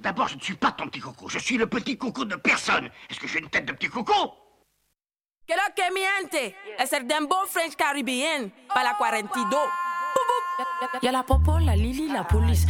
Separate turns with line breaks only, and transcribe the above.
D'abord, je ne suis pas ton petit coco. Je suis le petit coco de personne. Est-ce que j'ai une tête de petit coco?
Que lo que mi gente es el dembow French Caribbean para la 42. Y a la popo, la Lili, la police.